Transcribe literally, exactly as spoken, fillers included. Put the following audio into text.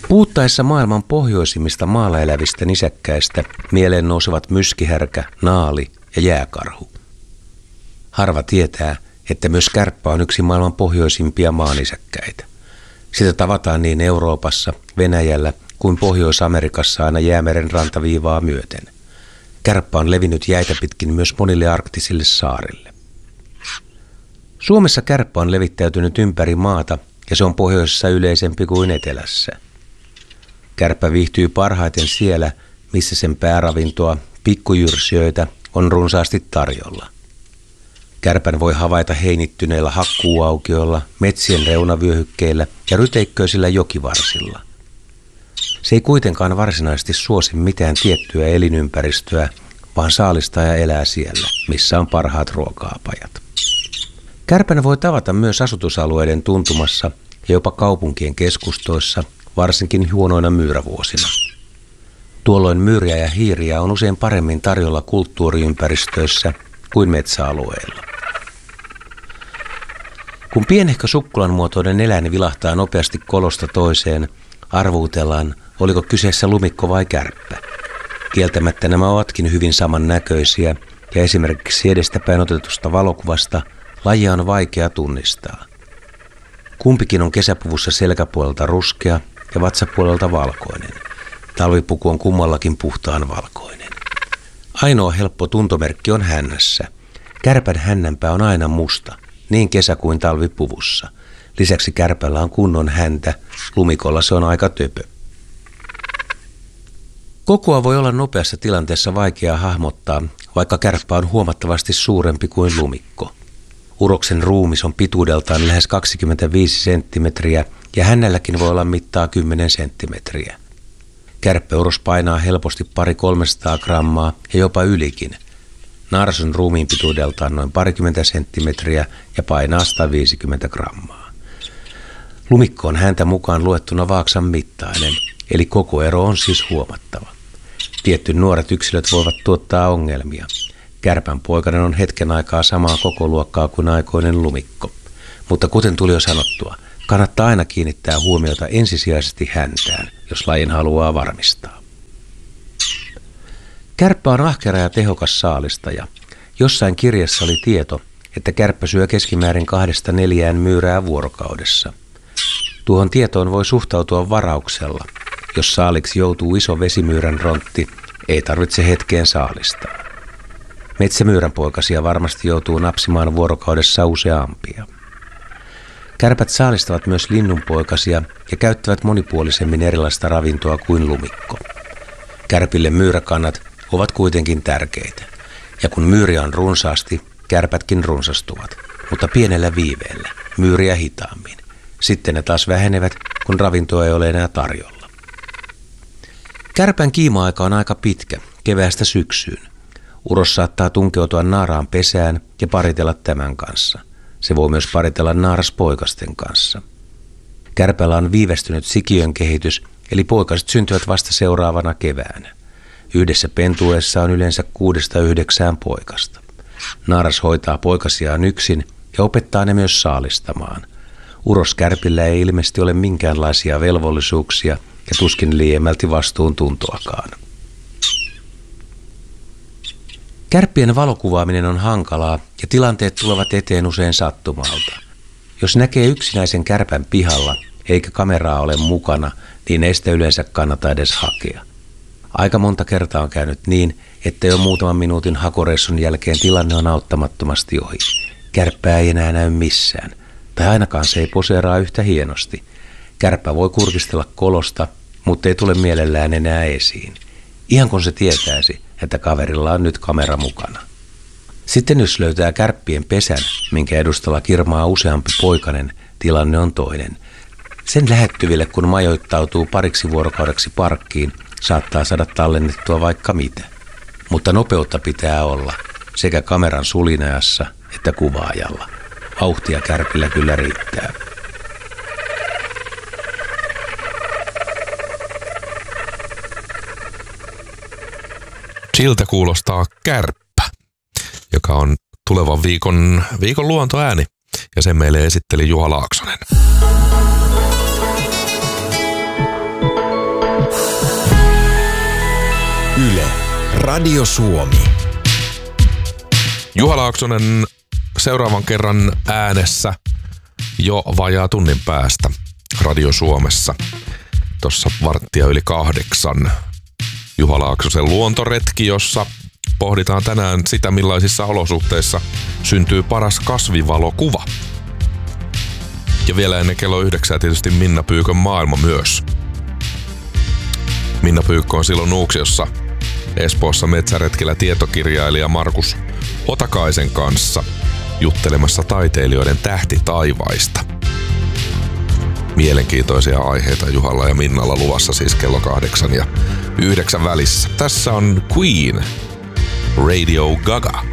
Puhuttaessa maailman pohjoisimmista maalla elävistä nisäkkäistä mieleen nousevat myskihärkä, naali ja jääkarhu. Harva tietää, että myös kärppä on yksi maailman pohjoisimpia maanisäkkäitä. Sitä tavataan niin Euroopassa, Venäjällä kuin Pohjois-Amerikassa aina Jäämeren rantaviivaa myöten. Kärppä on levinnyt jäitä pitkin myös monille arktisille saarille. Suomessa kärppä on levittäytynyt ympäri maata ja se on pohjoisessa yleisempi kuin etelässä. Kärppä viihtyy parhaiten siellä, missä sen pääravintoa, pikkujyrsijöitä, on runsaasti tarjolla. Kärpän voi havaita heinittyneillä hakkuuaukioilla, metsien reunavyöhykkeillä ja ryteikköisillä jokivarsilla. Se ei kuitenkaan varsinaisesti suosi mitään tiettyä elinympäristöä, vaan saalistaja elää siellä, missä on parhaat ruoka-apajat. Kärpän voi tavata myös asutusalueiden tuntumassa ja jopa kaupunkien keskustoissa, varsinkin huonoina myyrävuosina. Tuolloin myyriä ja hiiriä on usein paremmin tarjolla kulttuuriympäristöissä kuin metsäalueilla. Kun pienehkö sukkulan muotoinen eläin vilahtaa nopeasti kolosta toiseen, arvuutellaan, oliko kyseessä lumikko vai kärppä. Kieltämättä nämä ovatkin hyvin samannäköisiä ja esimerkiksi edestäpäin otetusta valokuvasta lajia on vaikea tunnistaa. Kumpikin on kesäpuvussa selkäpuolelta ruskea ja vatsapuolelta valkoinen. Talvipuku on kummallakin puhtaan valkoinen. Ainoa helppo tuntomerkki on hännässä. Kärpän hännänpää on aina musta, niin kesä- kuin talvipuvussa. Lisäksi kärpällä on kunnon häntä, lumikolla se on aika töpö. Kokoa voi olla nopeassa tilanteessa vaikea hahmottaa, vaikka kärppä on huomattavasti suurempi kuin lumikko. Uroksen ruumis on pituudeltaan lähes kaksikymmentäviisi senttimetriä ja hännälläkin voi olla mittaa kymmenen senttimetriä. Kärppeuros painaa helposti pari kolmesataa grammaa ja jopa ylikin. Naaras on ruumiin pituudeltaan noin parikymmentä senttimetriä ja painaa sata viisikymmentä grammaa. Lumikko on häntä mukaan luettuna vaaksan mittainen, eli koko ero on siis huomattava. Tietty nuoret yksilöt voivat tuottaa ongelmia. Kärpän poikainen on hetken aikaa samaa kokoluokkaa kuin aikoinen lumikko. Mutta kuten tuli jo sanottua, kannattaa aina kiinnittää huomiota ensisijaisesti häntään, jos lajin haluaa varmistaa. Kärppä on ahkera ja tehokas saalistaja. Jossain kirjassa oli tieto, että kärppä syö keskimäärin kahdesta neljään myyrää vuorokaudessa. Tuohon tietoon voi suhtautua varauksella. Jos saaliksi joutuu iso vesimyyrän rontti, ei tarvitse hetkeen saalistaa. Metsämyyrän poikasia varmasti joutuu napsimaan vuorokaudessa useampia. Kärpät saalistavat myös linnunpoikasia ja käyttävät monipuolisemmin erilaista ravintoa kuin lumikko. Kärpille myyräkannat ovat kuitenkin tärkeitä. Ja kun myyriä on runsaasti, kärpätkin runsastuvat, mutta pienellä viiveellä, myyriä hitaammin. Sitten ne taas vähenevät, kun ravintoa ei ole enää tarjolla. Kärpän kiima-aika on aika pitkä, keväästä syksyyn. Uros saattaa tunkeutua naaraan pesään ja paritella tämän kanssa. Se voi myös paritella naaraspoikasten kanssa. Kärpällä on viivästynyt sikiön kehitys, eli poikaset syntyvät vasta seuraavana keväänä. Yhdessä pentueessa on yleensä kuudesta yhdeksään poikasta. Naaras hoitaa poikasiaan yksin ja opettaa ne myös saalistamaan. Uroskärpillä ei ilmeisesti ole minkäänlaisia velvollisuuksia ja tuskin liiemmälti vastuuntuntoakaan. Kärppien valokuvaaminen on hankalaa ja tilanteet tulevat eteen usein sattumalta. Jos näkee yksinäisen kärpän pihalla eikä kameraa ole mukana, niin ei sitä yleensä kannata edes hakea. Aika monta kertaa on käynyt niin, että jo muutaman minuutin hakoreissun jälkeen tilanne on auttamattomasti ohi. Kärppää ei enää näy missään, tai ainakaan se ei poseeraa yhtä hienosti. Kärppä voi kurkistella kolosta, mutta ei tule mielellään enää esiin. Ihan kun se tietäisi, että kaverilla on nyt kamera mukana. Sitten jos löytää kärppien pesän, minkä edustalla kirmaa useampi poikanen, tilanne on toinen. Sen lähettyville, kun majoittautuu pariksi vuorokaudeksi parkkiin, saattaa saada tallennettua vaikka mitä. Mutta nopeutta pitää olla, sekä kameran sulinajassa että kuvaajalla. Vauhtia kärpillä kyllä riittää. Siltä kuulostaa kärppä, joka on tulevan viikon, viikon luontoääni, ja sen meille esitteli Juha Laaksonen. Radio Suomi. Juha Laaksonen seuraavan kerran äänessä jo vajaa tunnin päästä Radio Suomessa. Tuossa varttia yli kahdeksan. Juha Laaksosen luontoretki, jossa pohditaan tänään sitä, millaisissa olosuhteissa syntyy paras kasvivalokuva. Ja vielä ennen kello yhdeksää tietysti Minna Pyykön maailma myös. Minna Pyykkö on silloin Nuuksiossa Espoossa metsäretkellä tietokirjailija Markus Otakaisen kanssa juttelemassa taiteilijoiden tähtitaivaista. Mielenkiintoisia aiheita Juhalla ja Minnalla luvassa siis kello kahdeksan ja yhdeksän välissä. Tässä on Queen, Radio Gaga.